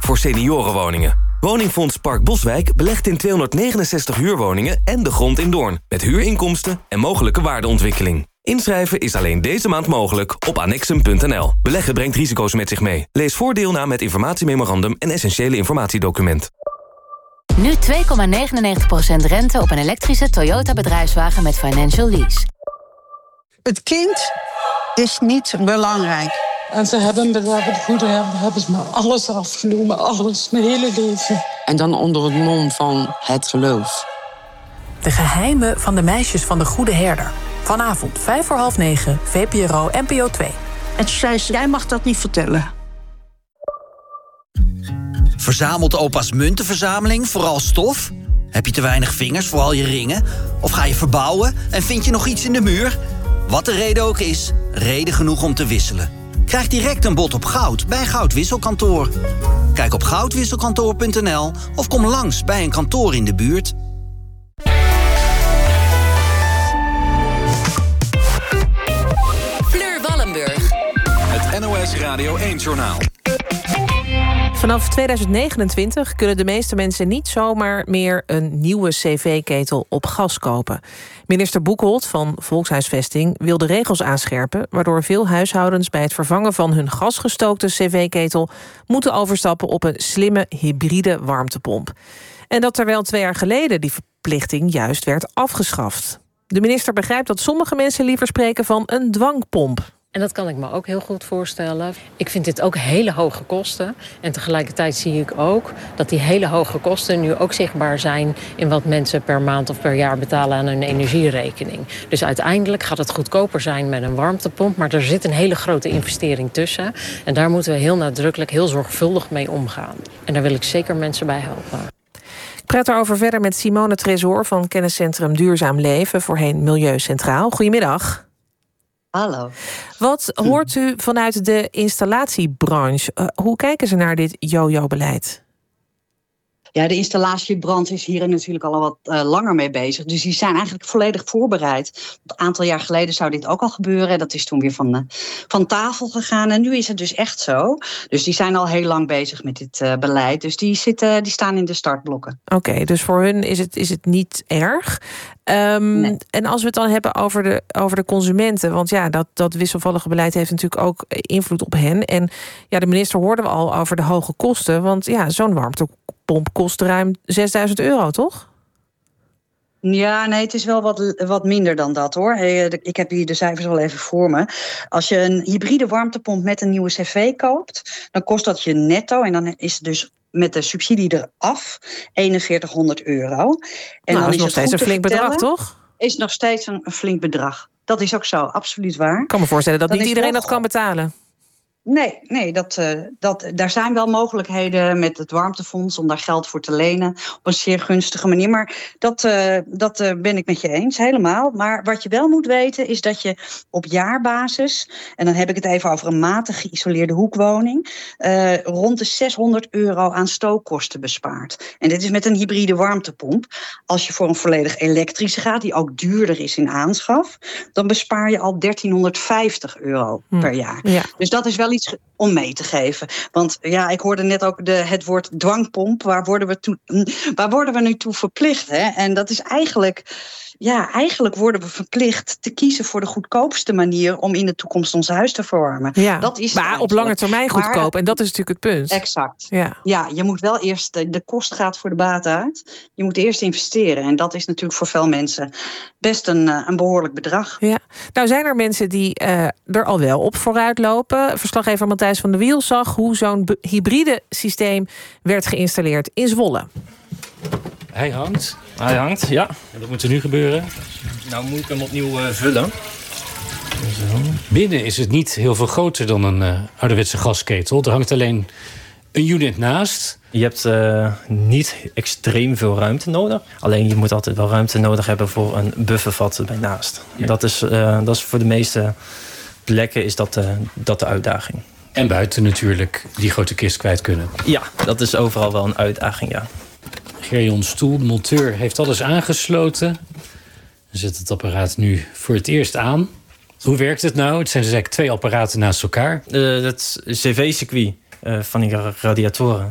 voor seniorenwoningen. Woningfonds Park Boswijk belegt in 269 huurwoningen en de grond in Doorn. Met huurinkomsten en mogelijke waardeontwikkeling. Inschrijven is alleen deze maand mogelijk op annexum.nl. Beleggen brengt risico's met zich mee. Lees voordeel na met informatiememorandum en essentiële informatiedocument. Nu 2,99% rente op een elektrische Toyota bedrijfswagen met financial lease. Het kind is niet belangrijk. En ze hebben het goede hebben ze me alles afgenomen, alles, mijn hele leven. En dan onder het mom van het geloof. De geheimen van de meisjes van de Goede Herder. Vanavond 9:05, VPRO NPO 2. En toen zei ze, jij mag dat niet vertellen. Verzamelt opa's muntenverzameling vooral stof? Heb je te weinig vingers voor al je ringen? Of ga je verbouwen en vind je nog iets in de muur? Wat de reden ook is, reden genoeg om te wisselen. Krijg direct een bod op goud bij Goudwisselkantoor. Kijk op goudwisselkantoor.nl of kom langs bij een kantoor in de buurt. Fleur Wallenburg. Het NOS Radio 1-journaal. Vanaf 2029 kunnen de meeste mensen niet zomaar meer een nieuwe cv-ketel op gas kopen. Minister Boekholt van Volkshuisvesting wil de regels aanscherpen, waardoor veel huishoudens bij het vervangen van hun gasgestookte cv-ketel moeten overstappen op een slimme hybride warmtepomp. En dat terwijl 2 jaar geleden die verplichting juist werd afgeschaft. De minister begrijpt dat sommige mensen liever spreken van een dwangpomp. En dat kan ik me ook heel goed voorstellen. Ik vind dit ook hele hoge kosten. En tegelijkertijd zie ik ook dat die hele hoge kosten nu ook zichtbaar zijn in wat mensen per maand of per jaar betalen aan hun energierekening. Dus uiteindelijk gaat het goedkoper zijn met een warmtepomp, maar er zit een hele grote investering tussen. En daar moeten we heel nadrukkelijk, heel zorgvuldig mee omgaan. En daar wil ik zeker mensen bij helpen. Ik praat daarover verder met Simone Tresor van kenniscentrum Duurzaam Leven, voorheen Milieu Centraal. Goedemiddag. Hallo. Wat hoort u vanuit de installatiebranche? Hoe kijken ze naar dit yo-yo-beleid? Ja, de installatiebranche is hier natuurlijk al wat langer mee bezig. Dus die zijn eigenlijk volledig voorbereid. Een aantal jaar geleden zou dit ook al gebeuren. Dat is toen weer van tafel gegaan. En nu is het dus echt zo. Dus die zijn al heel lang bezig met dit beleid. Dus die staan in de startblokken. Oké, dus voor hun is het niet erg. Nee. En als we het dan hebben over de consumenten, want ja, dat wisselvallige beleid heeft natuurlijk ook invloed op hen. En ja, de minister hoorden we al over de hoge kosten, want ja, zo'n warmtepomp kost ruim €6.000, toch? Ja, nee, het is wel wat minder dan dat, hoor. Ik heb hier de cijfers wel even voor me. Als je een hybride warmtepomp met een nieuwe cv koopt, dan kost dat je netto, en dan is het dus met de subsidie eraf, €4100. En dat is nog steeds een flink bedrag, toch? Is nog steeds een flink bedrag. Dat is ook zo, absoluut waar. Ik kan me voorstellen dat niet iedereen dat kan betalen. Nee, daar zijn wel mogelijkheden met het warmtefonds om daar geld voor te lenen op een zeer gunstige manier. Maar dat ben ik met je eens, helemaal. Maar wat je wel moet weten is dat je op jaarbasis, en dan heb ik het even over een matig geïsoleerde hoekwoning, rond de €600 aan stookkosten bespaart. En dit is met een hybride warmtepomp. Als je voor een volledig elektrische gaat, die ook duurder is in aanschaf, dan bespaar je al €1350 per jaar. Ja. Dus dat is wel iets om mee te geven. Want ja, ik hoorde net ook het woord dwangpomp. Waar worden we nu toe verplicht? Hè? En dat is eigenlijk worden we verplicht te kiezen voor de goedkoopste manier om in de toekomst ons huis te verwarmen. Ja, dat is maar op lange termijn goedkoop. En dat is natuurlijk het punt. Exact. Ja, je moet wel eerst, de kost gaat voor de baat uit. Je moet eerst investeren. En dat is natuurlijk voor veel mensen best een behoorlijk bedrag. Ja. Nou zijn er mensen die er al wel op vooruit lopen. Verslaggever Matthijs van der Wiel zag hoe zo'n hybride systeem werd geïnstalleerd in Zwolle. Hij hangt, ja. En dat moet er nu gebeuren. Nou moet ik hem opnieuw vullen. Zo. Binnen is het niet heel veel groter dan een ouderwetse gasketel. Er hangt alleen een unit naast. Je hebt niet extreem veel ruimte nodig. Alleen je moet altijd wel ruimte nodig hebben voor een buffervat bijnaast. Ja. Dat is voor de meeste plekken is dat de uitdaging. En buiten natuurlijk die grote kist kwijt kunnen. Ja, dat is overal wel een uitdaging, ja. Gerjon Stoel, de monteur, heeft alles aangesloten. Zet het apparaat nu voor het eerst aan. Hoe werkt het nou? Het zijn dus eigenlijk 2 apparaten naast elkaar. Het cv-circuit van die radiatoren